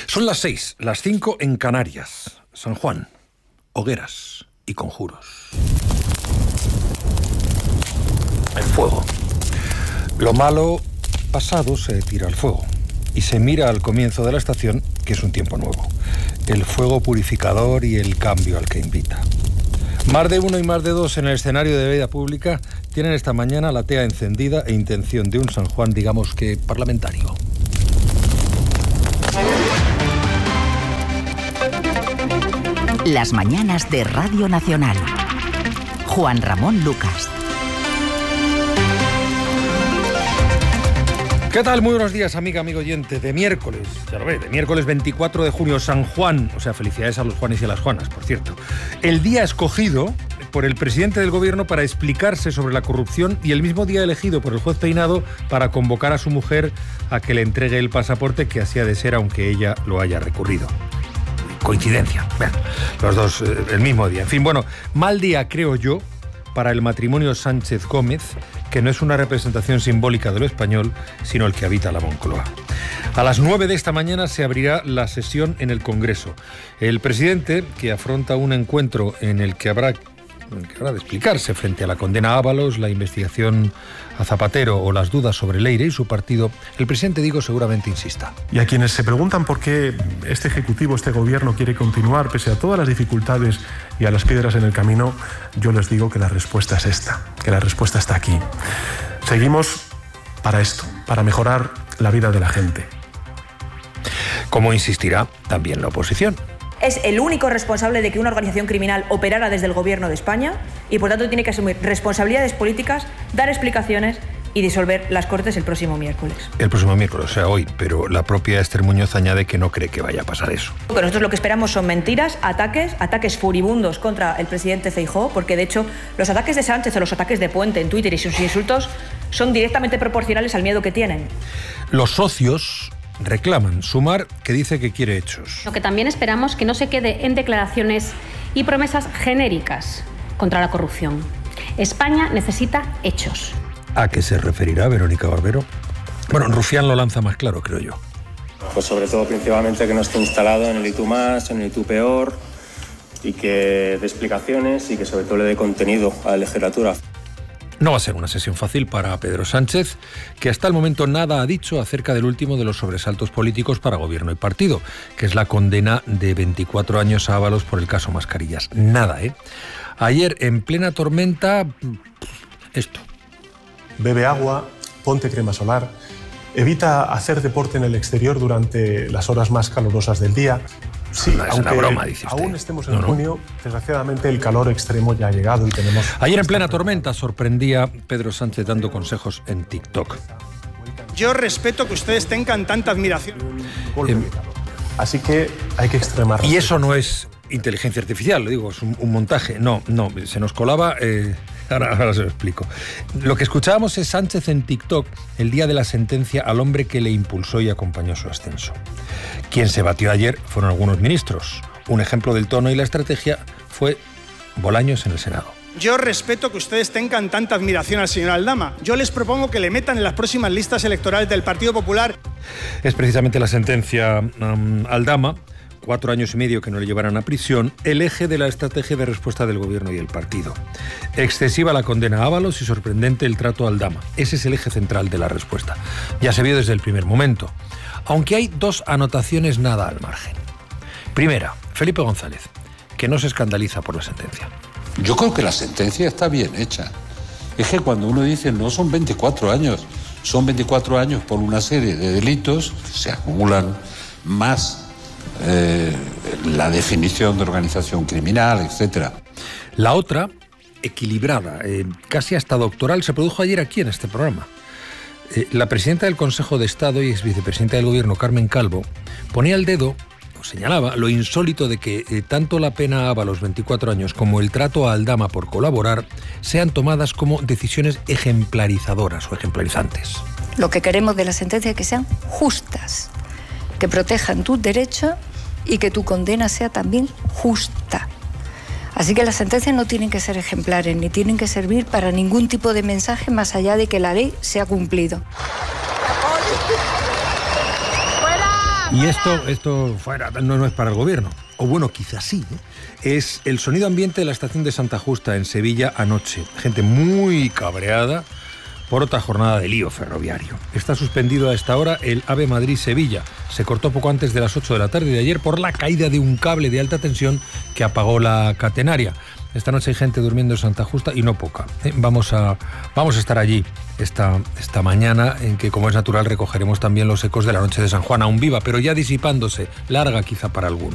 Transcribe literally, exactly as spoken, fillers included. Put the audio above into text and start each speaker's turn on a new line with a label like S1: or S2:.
S1: Son las seis, las cinco en Canarias. San Juan, hogueras y conjuros. El fuego. Lo malo pasado se tira al fuego y se mira al comienzo de la estación, que es un tiempo nuevo. El fuego purificador y el cambio al que invita. Más de uno y más de dos en el escenario de vida pública tienen esta mañana la tea encendida e intención de un San Juan, digamos que parlamentario.
S2: Las mañanas de Radio Nacional. Juan Ramón Lucas.
S1: ¿Qué tal? Muy buenos días, amiga, amigo oyente. De miércoles, ya lo ve, de miércoles veinticuatro de junio, San Juan. O sea, felicidades a los Juanes y a las Juanas, por cierto. El día escogido por el presidente del gobierno para explicarse sobre la corrupción y el mismo día elegido por el juez Peinado para convocar a su mujer a que le entregue el pasaporte, que así ha de ser, aunque ella lo haya recurrido. Coincidencia. Bueno, los dos eh, el mismo día. En fin, bueno, mal día, creo yo, para el matrimonio Sánchez-Gómez, que no es una representación simbólica de lo español, sino el que habita la Moncloa. A las nueve de esta mañana se abrirá la sesión en el Congreso. El presidente, que afronta un encuentro en el que habrá, en el que habrá de explicarse frente a la condena a Ábalos, la investigación a Zapatero o las dudas sobre Leire y su partido, el presidente, digo, seguramente insista.
S3: Y a quienes se preguntan por qué este Ejecutivo, este Gobierno quiere continuar pese a todas las dificultades y a las piedras en el camino, yo les digo que la respuesta es esta, que la respuesta está aquí. Seguimos para esto, para mejorar la vida de la gente.
S1: Como insistirá también la oposición.
S4: Es el único responsable de que una organización criminal operara desde el Gobierno de España y, por tanto, tiene que asumir responsabilidades políticas, dar explicaciones y disolver las Cortes el próximo miércoles.
S1: El próximo miércoles, o sea, hoy, pero la propia Esther Muñoz añade que no cree que vaya a pasar eso.
S4: Pero nosotros lo que esperamos son mentiras, ataques, ataques furibundos contra el presidente Feijóo, porque, de hecho, los ataques de Sánchez o los ataques de Puente en Twitter y sus insultos son directamente proporcionales al miedo que tienen.
S1: Los socios reclaman. Sumar, que dice que quiere hechos.
S5: Lo que también esperamos que no se quede en declaraciones y promesas genéricas contra la corrupción. España necesita hechos.
S1: ¿A qué se referirá Verónica Barbero? Bueno, Rufián lo lanza más claro, creo yo.
S6: Pues sobre todo, principalmente, que no esté instalado en el y tú más, en el y tú peor, y que dé explicaciones y que sobre todo le dé contenido a la legislatura.
S1: No va a ser una sesión fácil para Pedro Sánchez, que hasta el momento nada ha dicho acerca del último de los sobresaltos políticos para gobierno y partido, que es la condena de veinticuatro años a Ábalos por el caso Mascarillas. Nada, ¿eh? Ayer, en plena tormenta, esto.
S3: Bebe agua, ponte crema solar, evita hacer deporte en el exterior durante las horas más calurosas del día. Sí,
S1: no, es
S3: aunque
S1: una broma, dice usted.
S3: Aún estemos en
S1: no, no.
S3: junio, desgraciadamente el calor extremo ya ha llegado y tenemos...
S1: Ayer en plena tormenta sorprendía Pedro Sánchez dando consejos en TikTok.
S7: Yo respeto que ustedes tengan tanta admiración.
S3: Eh, Así que hay que extremar.
S1: Y eso no es inteligencia artificial, lo digo, es un, un montaje. No, no, se nos colaba... Eh, ahora, ahora se lo explico. Lo que escuchábamos es Sánchez en TikTok el día de la sentencia al hombre que le impulsó y acompañó su ascenso. Quien se batió ayer fueron algunos ministros. Un ejemplo del tono y la estrategia fue Bolaños en el Senado.
S7: Yo respeto que ustedes tengan tanta admiración al señor Aldama. Yo les propongo que le metan en las próximas listas electorales del Partido Popular.
S1: Es precisamente la sentencia um, Aldama, cuatro años y medio que no le llevaran a prisión, el eje de la estrategia de respuesta del gobierno y el partido. Excesiva la condena a Ábalos y sorprendente el trato a Aldama. Ese es el eje central de la respuesta. Ya se vio desde el primer momento. Aunque hay dos anotaciones nada al margen. Primera, Felipe González, que no se escandaliza por la sentencia.
S8: Yo creo que la sentencia está bien hecha. Es que cuando uno dice no son veinticuatro años, son veinticuatro años por una serie de delitos que se acumulan más eh, la definición de organización criminal, etcétera.
S1: La otra, equilibrada, eh, casi hasta doctoral, se produjo ayer aquí en este programa. Eh, la presidenta del Consejo de Estado y exvicepresidenta del Gobierno, Carmen Calvo, ponía el dedo, o señalaba, lo insólito de que eh, tanto la pena a Ábalos, veinticuatro años, como el trato a Aldama por colaborar sean tomadas como decisiones ejemplarizadoras o ejemplarizantes.
S9: Lo que queremos de la sentencia es que sean justas, que protejan tus derechos y que tu condena sea también justa. Así que las sentencias no tienen que ser ejemplares, ni tienen que servir para ningún tipo de mensaje más allá de que la ley se ha cumplido.
S1: Y esto, esto fuera, no, no es para el gobierno. O bueno, quizás sí, ¿eh? Es el sonido ambiente de la estación de Santa Justa en Sevilla anoche. Gente muy cabreada por otra jornada de lío ferroviario. Está suspendido a esta hora el AVE Madrid-Sevilla. Se cortó poco antes de las ocho de la tarde de ayer por la caída de un cable de alta tensión que apagó la catenaria. Esta noche hay gente durmiendo en Santa Justa y no poca. ¿eh? Vamos a, vamos a estar allí esta, esta mañana, en que, como es natural, recogeremos también los ecos de la noche de San Juan, aún viva, pero ya disipándose, larga quizá para algunos.